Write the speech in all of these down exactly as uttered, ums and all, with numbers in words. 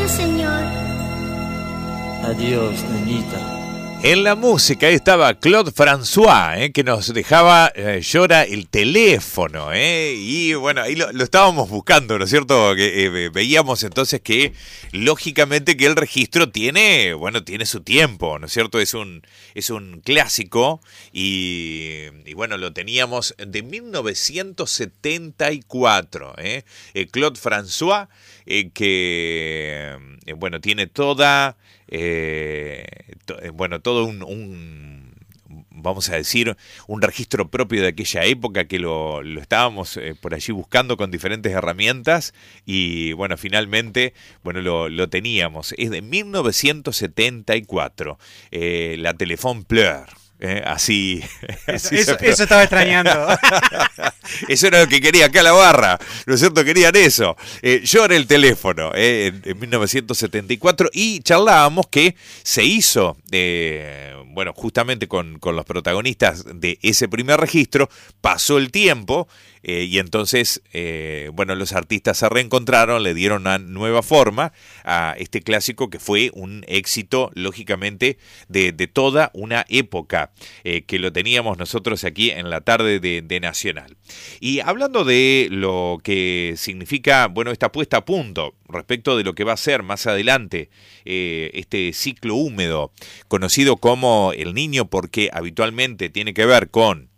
señor. Adiós, nenita. En la música estaba Claude François, eh, que nos dejaba eh, Llora el teléfono. Eh, y bueno, ahí lo, lo estábamos buscando, ¿no es cierto? Que, eh, veíamos entonces que, lógicamente, que el registro tiene, bueno, tiene su tiempo, ¿no es cierto? Es un, es un clásico y, y bueno, lo teníamos de mil novecientos setenta y cuatro. Eh, eh, Claude François, eh, que, eh, bueno, tiene toda... Eh, to, bueno, todo un, un, vamos a decir, un registro propio de aquella época que lo, lo estábamos eh, por allí buscando con diferentes herramientas y bueno, finalmente, bueno, lo, lo teníamos. Es de mil novecientos setenta y cuatro, eh, la Téléphone Pleur. Eh, así, así eso, eso, eso estaba extrañando. Eso era lo que quería acá la barra, ¿no es cierto? Querían eso. Eh, Llora el teléfono, eh, en, en mil novecientos setenta y cuatro, y charlábamos que se hizo, eh, bueno, justamente con, con los protagonistas de ese primer registro, pasó el tiempo. Eh, y entonces, eh, bueno, los artistas se reencontraron, le dieron una nueva forma a este clásico que fue un éxito, lógicamente, de, de toda una época, eh, que lo teníamos nosotros aquí en la tarde de, de Nacional. Y hablando de lo que significa, bueno, esta puesta a punto respecto de lo que va a ser más adelante eh, este ciclo húmedo, conocido como El Niño, porque habitualmente tiene que ver con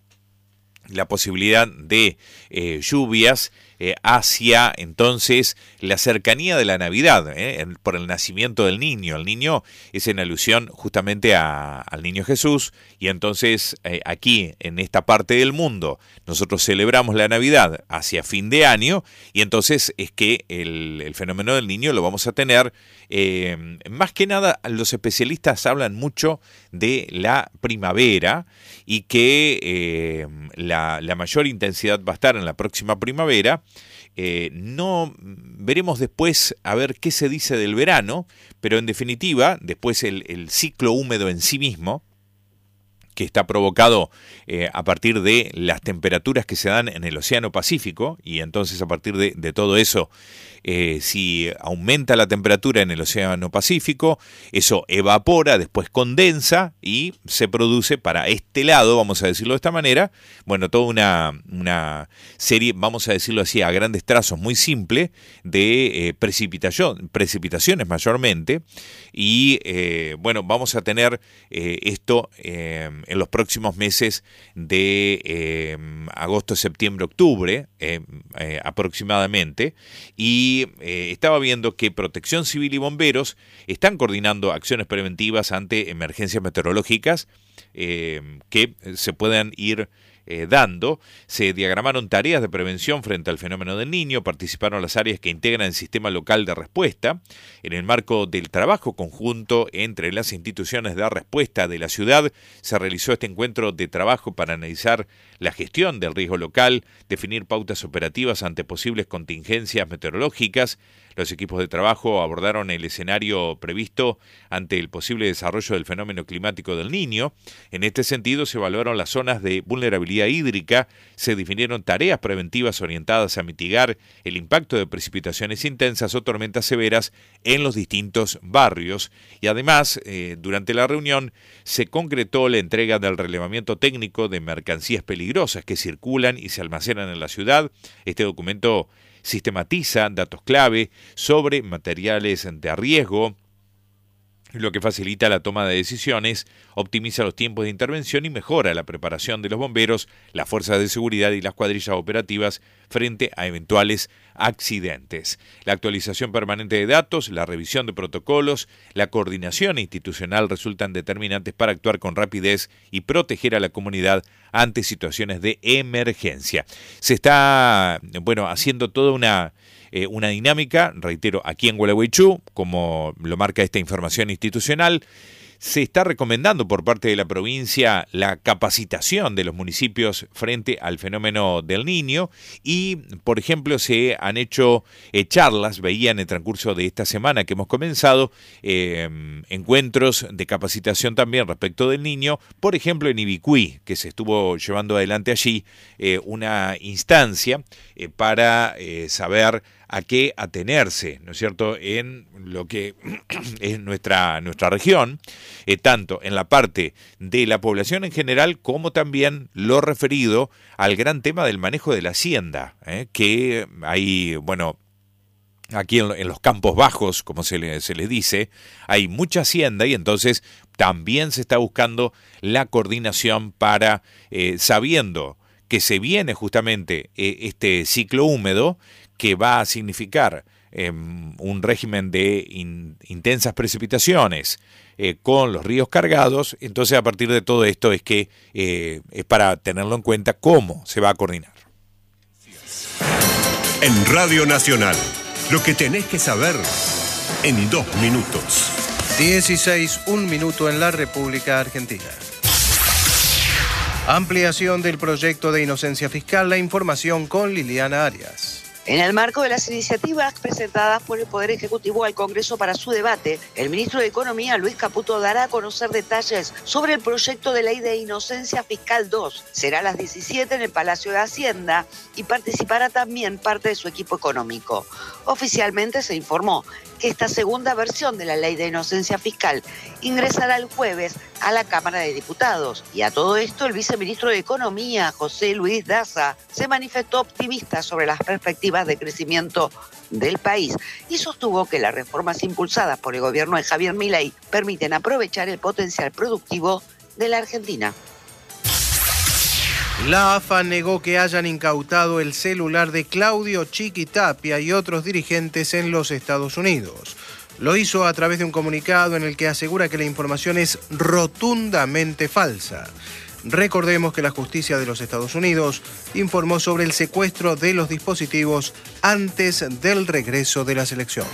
la posibilidad de eh, lluvias eh, hacia entonces la cercanía de la Navidad, eh, por el nacimiento del niño. El niño es en alusión justamente a, al niño Jesús, y entonces eh, aquí en esta parte del mundo nosotros celebramos la Navidad hacia fin de año, y entonces es que el, el fenómeno del niño lo vamos a tener, eh, más que nada los especialistas hablan mucho de la primavera, y que eh, la, la mayor intensidad va a estar en la próxima primavera. Eh, no veremos después a ver qué se dice del verano, pero en definitiva, después el, el ciclo húmedo en sí mismo, que está provocado eh, a partir de las temperaturas que se dan en el Océano Pacífico, y entonces a partir de, de todo eso, eh, si aumenta la temperatura en el Océano Pacífico, eso evapora, después condensa y se produce para este lado, vamos a decirlo de esta manera, bueno, toda una, una serie, vamos a decirlo así, a grandes trazos, muy simple, de eh, precipitación, precipitaciones mayormente, y eh, bueno, vamos a tener eh, esto eh, en los próximos meses de eh, agosto, septiembre, octubre, eh, eh, aproximadamente, y eh, estaba viendo que Protección Civil y Bomberos están coordinando acciones preventivas ante emergencias meteorológicas eh, que se puedan ir Eh, dando. Se diagramaron tareas de prevención frente al fenómeno del niño, participaron las áreas que integran el sistema local de respuesta. En el marco del trabajo conjunto entre las instituciones de respuesta de la ciudad, se realizó este encuentro de trabajo para analizar la gestión del riesgo local, definir pautas operativas ante posibles contingencias meteorológicas. Los equipos de trabajo abordaron el escenario previsto ante el posible desarrollo del fenómeno climático del Niño. En este sentido, se evaluaron las zonas de vulnerabilidad hídrica, se definieron tareas preventivas orientadas a mitigar el impacto de precipitaciones intensas o tormentas severas en los distintos barrios, y además, eh, durante la reunión, se concretó la entrega del relevamiento técnico de mercancías peligrosas que circulan y se almacenan en la ciudad. Este documento sistematiza datos clave sobre materiales de riesgo, lo que facilita la toma de decisiones, optimiza los tiempos de intervención y mejora la preparación de los bomberos, las fuerzas de seguridad y las cuadrillas operativas frente a eventuales accidentes. La actualización permanente de datos, la revisión de protocolos, la coordinación institucional resultan determinantes para actuar con rapidez y proteger a la comunidad ante situaciones de emergencia. Se está, bueno, haciendo toda una Eh, una dinámica, reitero, aquí en Gualeguaychú, como lo marca esta información institucional. se está recomendando por parte de la provincia la capacitación de los municipios frente al fenómeno del Niño y, por ejemplo, se han hecho eh, charlas, veía en el transcurso de esta semana que hemos comenzado, eh, encuentros de capacitación también respecto del Niño, por ejemplo en Ibicuí, que se estuvo llevando adelante allí eh, una instancia eh, para eh, saber a qué atenerse, ¿no es cierto?, en lo que es nuestra, nuestra región, eh, tanto en la parte de la población en general como también lo referido al gran tema del manejo de la hacienda, ¿eh? que hay, bueno, aquí en, en los campos bajos, como se, le, se les dice, hay mucha hacienda y entonces también se está buscando la coordinación para, eh, sabiendo que se viene justamente eh, este ciclo húmedo, que va a significar eh, un régimen de in, intensas precipitaciones eh, con los ríos cargados, entonces a partir de todo esto es que eh, es para tenerlo en cuenta cómo se va a coordinar. En Radio Nacional, lo que tenés que saber en dos minutos. dieciséis, un minuto en la República Argentina. Ampliación del proyecto de inocencia fiscal, la información con Liliana Arias. En el marco de las iniciativas presentadas por el Poder Ejecutivo al Congreso para su debate, el ministro de Economía, Luis Caputo, dará a conocer detalles sobre el proyecto de ley de inocencia fiscal dos. Será a las diecisiete en el Palacio de Hacienda y participará también parte de su equipo económico. Oficialmente se informó que esta segunda versión de la ley de inocencia fiscal ingresará el jueves a la Cámara de Diputados. Y a todo esto, el viceministro de Economía, José Luis Daza, se manifestó optimista sobre las perspectivas de crecimiento del país y sostuvo que las reformas impulsadas por el gobierno de Javier Milei permiten aprovechar el potencial productivo de la Argentina. La A F A negó que hayan incautado el celular de Claudio Chiquitapia y otros dirigentes en los Estados Unidos. Lo hizo a través de un comunicado en el que asegura que la información es rotundamente falsa. Recordemos que la justicia de los Estados Unidos informó sobre el secuestro de los dispositivos antes del regreso de la selección.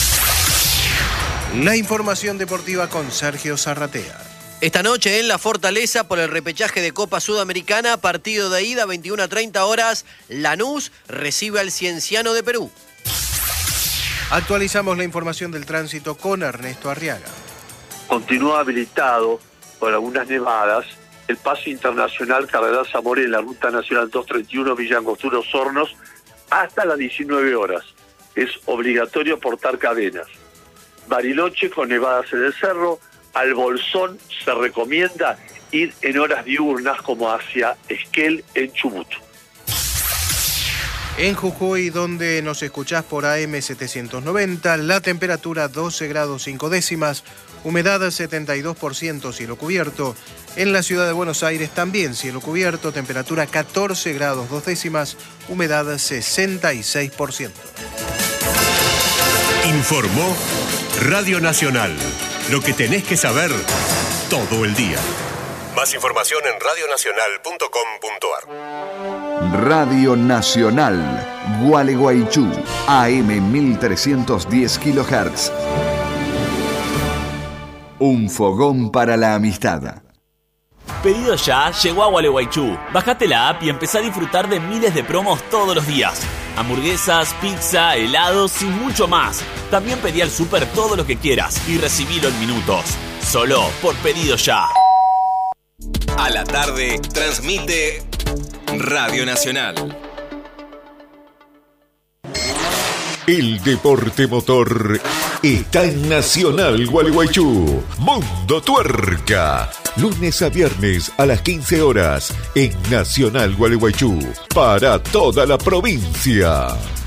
La información deportiva con Sergio Zarratea. Esta noche en La Fortaleza por el repechaje de Copa Sudamericana, partido de ida, veintiuna a treinta horas, Lanús recibe al Cienciano de Perú. Actualizamos la información del tránsito con Ernesto Arriaga. Continúa habilitado por algunas nevadas el paso internacional Cardenal Zamora en la Ruta Nacional doscientos treinta y uno Villa Angostura Hornos hasta las diecinueve horas. Es obligatorio portar cadenas. Bariloche con nevadas en el cerro. Al Bolsón se recomienda ir en horas diurnas como hacia Esquel en Chubut. En Jujuy, donde nos escuchás por A M setecientos noventa, la temperatura doce grados cinco décimas, humedad setenta y dos por ciento, cielo cubierto. En la ciudad de Buenos Aires también cielo cubierto, temperatura catorce grados dos décimas, humedad sesenta y seis por ciento. Informó Radio Nacional. Lo que tenés que saber todo el día. Más información en radio nacional punto com punto ar. Radio Nacional, Gualeguaychú, A M mil trescientos diez kilohertz. Un fogón para la amistad. Pedido Ya llegó a Gualeguaychú. Bajate la app y empezá a disfrutar de miles de promos todos los días. Hamburguesas, pizza, helados y mucho más. También pedí al súper todo lo que quieras y recibilo en minutos. Solo por Pedido Ya. A la tarde transmite Radio Nacional. El deporte motor está en Nacional Gualeguaychú. Mundo Tuerca. Lunes a viernes a las quince horas en Nacional Gualeguaychú. Para toda la provincia.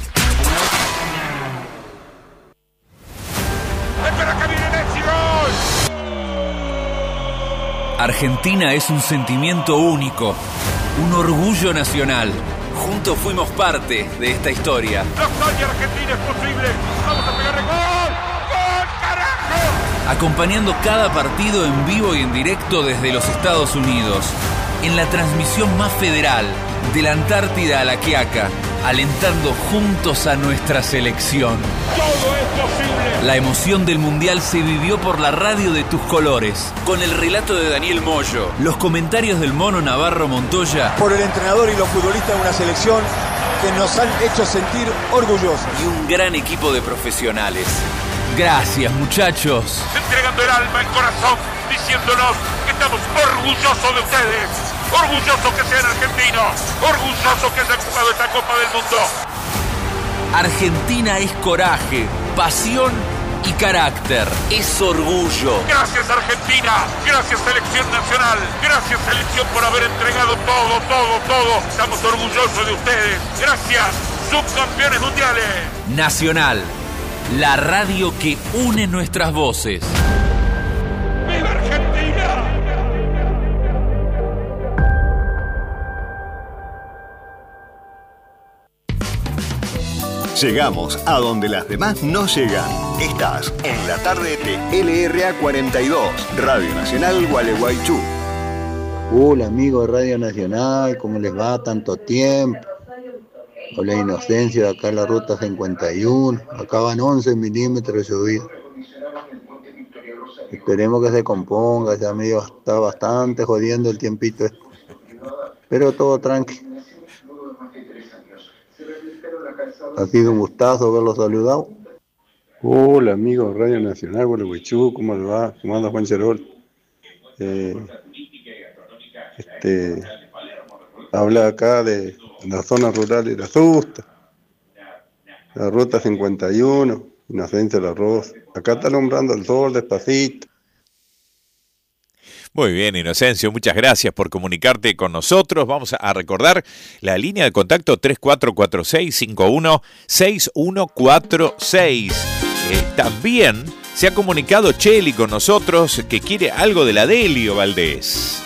Argentina es un sentimiento único, un orgullo nacional. Juntos fuimos parte de esta historia. ¡La hazaña argentina es posible! ¡Vamos a pegarle gol! ¡Gol, carajo! Acompañando cada partido en vivo y en directo desde los Estados Unidos. En la transmisión más federal, de la Antártida a la Quiaca, alentando juntos a nuestra selección. ¡Todo es posible! La emoción del Mundial se vivió por la radio de tus colores, con el relato de Daniel Moyo, los comentarios del Mono Navarro Montoya, por el entrenador y los futbolistas de una selección que nos han hecho sentir orgullosos. Y un gran equipo de profesionales. Gracias, muchachos. Entregando el alma, el corazón, diciéndonos que estamos orgullosos de ustedes. Orgullosos que sean argentinos. Orgullosos que hayan jugado esta Copa del Mundo. Argentina es coraje, pasión y carácter. Es orgullo. Gracias, Argentina. Gracias, Selección Nacional. Gracias, Selección, por haber entregado todo, todo, todo. Estamos orgullosos de ustedes. Gracias, subcampeones mundiales. Nacional, la radio que une nuestras voces. ¡Viva Argentina! Llegamos a donde las demás no llegan. Estás en la tarde de L R A cuarenta y dos, Radio Nacional Gualeguaychú. Hola amigos de Radio Nacional, ¿cómo les va? Tanto tiempo. Hola Inocencia, de acá en la ruta cincuenta y uno. Acá van once milímetros de lluvia. Esperemos que se componga, ya medio está bastante jodiendo el tiempito este. Pero todo tranqui. Ha sido un gustazo verlos saludado. Hola amigos de Radio Nacional Gualeguaychú, ¿cómo le va? ¿Cómo anda Juan Cherol? Eh, este, habla acá de la zona rural de la Susta, la ruta cincuenta y uno, Inocencia de la Rosa. Acá está alumbrando el sol despacito. Muy bien, Inocencio, muchas gracias por comunicarte con nosotros. Vamos a recordar la línea de contacto tres cuatro cuatro seis, cinco uno seis uno cuatro seis. Eh, también se ha comunicado Cheli con nosotros, que quiere algo de la Delio Valdés.